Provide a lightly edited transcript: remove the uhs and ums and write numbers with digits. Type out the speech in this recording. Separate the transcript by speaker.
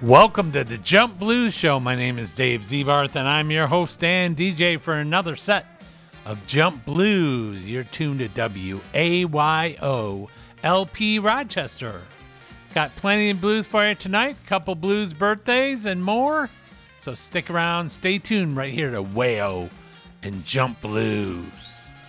Speaker 1: Welcome to the Jump Blues Show. My name is Dave Zebarth, and I'm your host and DJ for another set of Jump Blues. You're tuned to WAYO LP Rochester. Got plenty of blues for you tonight, a couple blues birthdays and more. So stick around, stay tuned right here to WAYO and Jump Blues.